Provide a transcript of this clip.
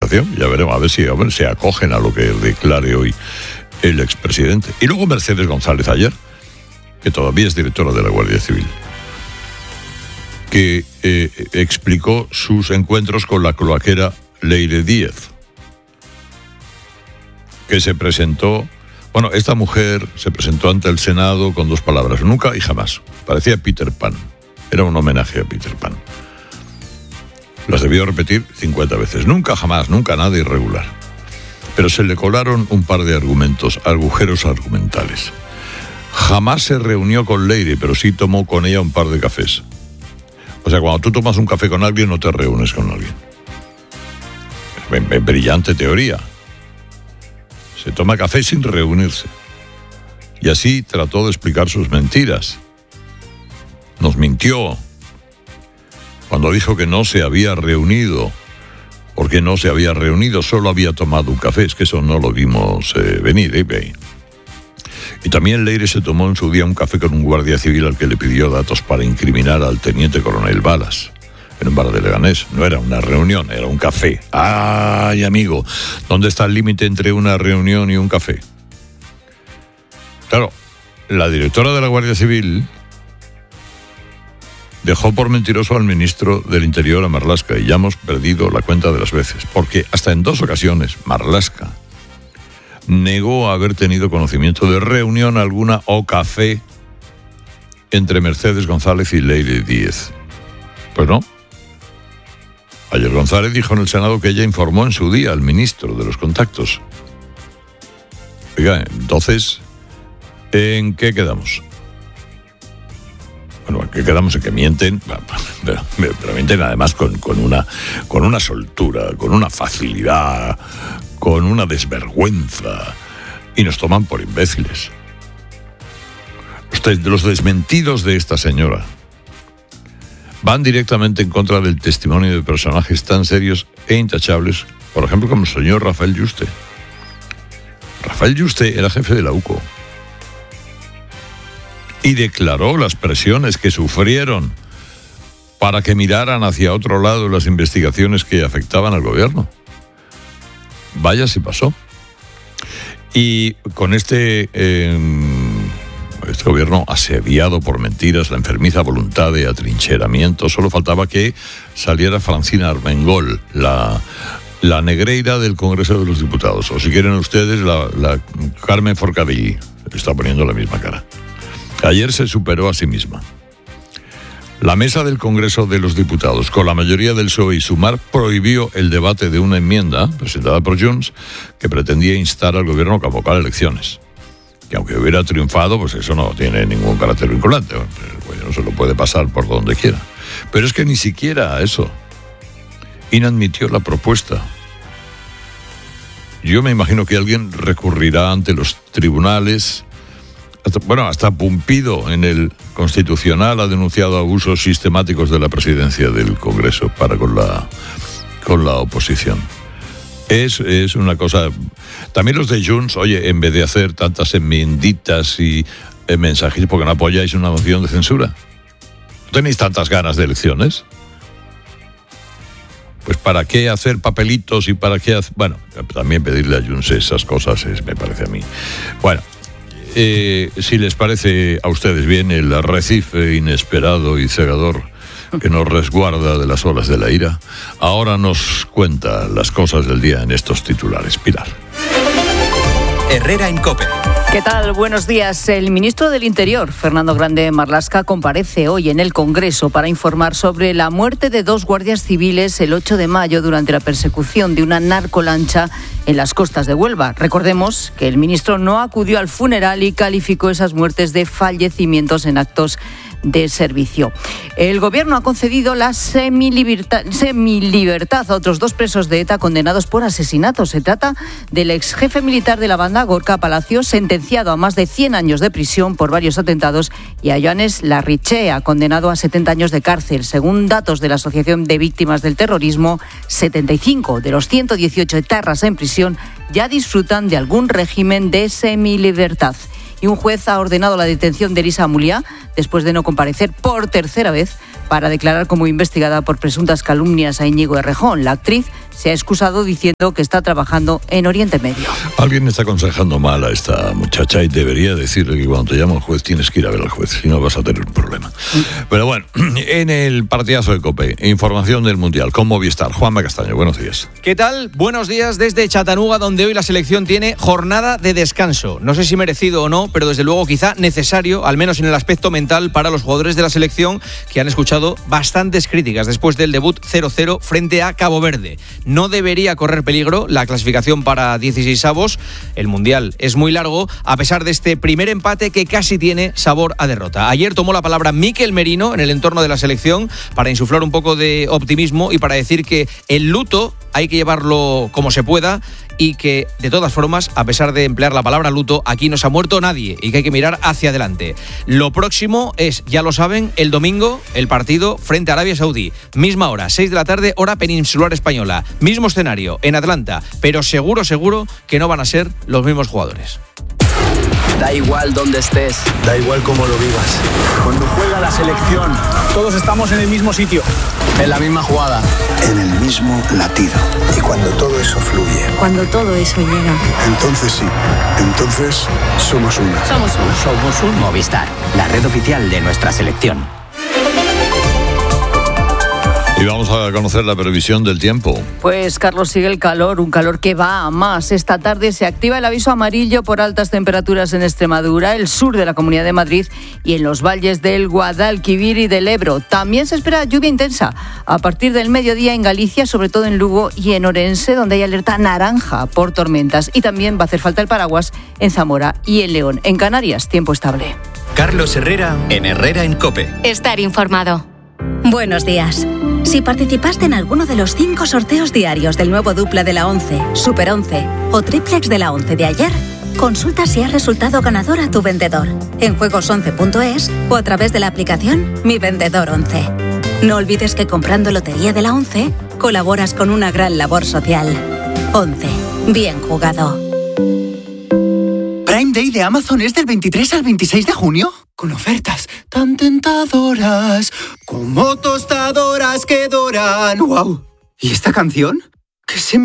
administración. Ya veremos, a ver si se acogen a lo que declare hoy el expresidente. Y luego Mercedes González ayer, que todavía es directora de la Guardia Civil, que explicó sus encuentros con la cloaquera Leire Díez, que se presentó... Bueno, esta mujer se presentó ante el Senado con 2 palabras: nunca y jamás. Parecía Peter Pan. Era un homenaje a Peter Pan. Las debió repetir 50 veces. Nunca, jamás, nunca, nada irregular. Pero se le colaron un par de agujeros argumentales. Jamás se reunió con Leire, pero sí tomó con ella un par de cafés. O sea, cuando tú tomas un café con alguien, no te reúnes con alguien. Brillante teoría. Se toma café sin reunirse. Y así trató de explicar sus mentiras. Nos mintió cuando dijo que no se había reunido, porque no se había reunido, solo había tomado un café. Es que eso no lo vimos venir, Y también Leire se tomó en su día un café con un guardia civil al que le pidió datos para incriminar al teniente coronel Balas, en un bar de Leganés. No era una reunión, era un café. ¡Ay, amigo! ¿Dónde está el límite entre una reunión y un café? Claro, la directora de la Guardia Civil dejó por mentiroso al ministro del Interior, a Marlaska, y ya hemos perdido la cuenta de las veces, porque hasta en 2 ocasiones Marlaska negó haber tenido conocimiento de reunión alguna o café entre Mercedes González y Leire Díez. Pues no. Ayer González dijo en el Senado que ella informó en su día al ministro de los contactos. Oiga, entonces, ¿en qué quedamos? Bueno, ¿en qué quedamos? En que mienten, pero mienten además con una soltura, con una facilidad, con una desvergüenza, y nos toman por imbéciles. Los desmentidos de esta señora van directamente en contra del testimonio de personajes tan serios e intachables, por ejemplo, como el señor Rafael Yuste. Rafael Yuste era jefe de la UCO y declaró las presiones que sufrieron para que miraran hacia otro lado las investigaciones que afectaban al gobierno. Vaya si pasó. Y con este gobierno asediado por mentiras, la enfermiza voluntad de atrincheramiento, solo faltaba que saliera Francina Armengol, la negreira del Congreso de los Diputados, o si quieren ustedes, la Carmen Forcadell. Está poniendo la misma cara. Ayer se superó a sí misma. La mesa del Congreso de los Diputados, con la mayoría del PSOE y Sumar, prohibió el debate de una enmienda presentada por Junts que pretendía instar al gobierno a convocar elecciones. Que aunque hubiera triunfado, pues eso no tiene ningún carácter vinculante. Pues no se lo puede pasar por donde quiera. Pero es que ni siquiera eso inadmitió la propuesta. Yo me imagino que alguien recurrirá ante los tribunales. Hasta Pumpido en el Constitucional ha denunciado abusos sistemáticos de la presidencia del Congreso para con la oposición. Es una cosa... También los de Junts, oye, en vez de hacer tantas enmienditas y mensajes, ¿por qué no apoyáis una moción de censura? ¿No tenéis tantas ganas de elecciones? Pues ¿para qué hacer papelitos y para qué hacer...? Bueno, también pedirle a Junts esas cosas me parece a mí. Bueno, si les parece a ustedes bien el arrecife inesperado y cegador que nos resguarda de las olas de la ira, ahora nos cuenta las cosas del día en estos titulares. Pilar. Herrera en COPE. ¿Qué tal? Buenos días. El ministro del Interior, Fernando Grande Marlaska, comparece hoy en el Congreso para informar sobre la muerte de 2 guardias civiles el 8 de mayo durante la persecución de una narcolancha en las costas de Huelva. Recordemos que el ministro no acudió al funeral y calificó esas muertes de fallecimientos en actos de servicio. El gobierno ha concedido la semilibertad a otros 2 presos de ETA condenados por asesinato. Se trata del ex jefe militar de la banda, Gorka Palacios, sentenciado a más de 100 años de prisión por varios atentados, y a Joanes Larrichea, condenado a 70 años de cárcel. Según datos de la Asociación de Víctimas del Terrorismo, 75 de los 118 etarras en prisión ya disfrutan de algún régimen de semilibertad. Y y un juez ha ordenado la detención de Elisa Amuliá después de no comparecer por tercera vez para declarar como investigada por presuntas calumnias a Íñigo Errejón. La actriz se ha excusado diciendo que está trabajando en Oriente Medio. Alguien está aconsejando mal a esta muchacha y debería decirle que cuando te llama el juez tienes que ir a ver al juez, si no vas a tener un problema. Pero bueno, en el partidazo de COPE, información del Mundial con Movistar. Juanma Castaño, buenos días. ¿Qué tal? Buenos días desde Chattanooga, donde hoy la selección tiene jornada de descanso. No sé si merecido o no, pero desde luego quizá necesario, al menos en el aspecto mental, para los jugadores de la selección que han escuchado bastantes críticas después del debut 0-0 frente a Cabo Verde. No debería correr peligro la clasificación para 16avos. El Mundial es muy largo, a pesar de este primer empate que casi tiene sabor a derrota. Ayer tomó la palabra Mikel Merino en el entorno de la selección para insuflar un poco de optimismo y para decir que el luto hay que llevarlo como se pueda y que, de todas formas, a pesar de emplear la palabra luto, aquí no se ha muerto nadie y que hay que mirar hacia adelante. Lo próximo es, ya lo saben, el domingo, el partido frente a Arabia Saudí. Misma hora, 6 de la tarde, hora peninsular española. Mismo escenario, en Atlanta, pero seguro que no van a ser los mismos jugadores. Da igual dónde estés, da igual cómo lo vivas. Cuando juega la selección, todos estamos en el mismo sitio, en la misma jugada, en el mismo latido. Y cuando todo eso fluye, cuando todo eso llega, entonces sí, entonces somos uno. Somos un Movistar, la red oficial de nuestra selección. Y vamos a conocer la previsión del tiempo. Pues, Carlos, sigue el calor, un calor que va a más. Esta tarde se activa el aviso amarillo por altas temperaturas en Extremadura, el sur de la Comunidad de Madrid y en los valles del Guadalquivir y del Ebro. También se espera lluvia intensa a partir del mediodía en Galicia, sobre todo en Lugo y en Orense, donde hay alerta naranja por tormentas. Y también va a hacer falta el paraguas en Zamora y en León. En Canarias, tiempo estable. Carlos Herrera, en Herrera en COPE. Estar informado. Buenos días. Si participaste en alguno de los 5 sorteos diarios del nuevo Dupla de la 11, Super 11 o Triplex de la 11 de ayer, consulta si has resultado ganador a tu vendedor en juegos11.es o a través de la aplicación Mi Vendedor 11. No olvides que comprando Lotería de la 11 colaboras con una gran labor social. 11. Bien jugado. Prime Day de Amazon es del 23 al 26 de junio, con ofertas tan tentadoras como tostadoras que doran. ¡Wow! ¿Y esta canción? ¿Qué se me